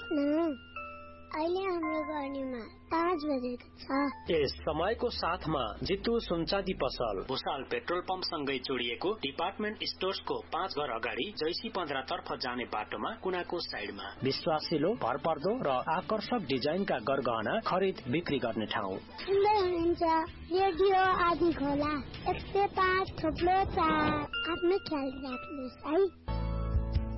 अहिले हाम्रो गर्नेमा 5 बजेको छ। यस समयको साथमा जितु सुनचाँदी पसल भुसाल पेट्रोल पम्प सँगै जोडिएको डिपार्टमेन्ट स्टोर्सको 5 घर अगाडि जैसी 15 तर्फ जाने बाटोमा कुनाको साइडमा विश्वासिलो भरपर्दो र आकर्षक डिजाइनका गरगहना खरिद बिक्री गर्ने ठाउँ। सुन्दै हुनुहुन्छ रेडियो आदि खोला 105.4। आफ्नो ख्याल राख्नुहोस् है।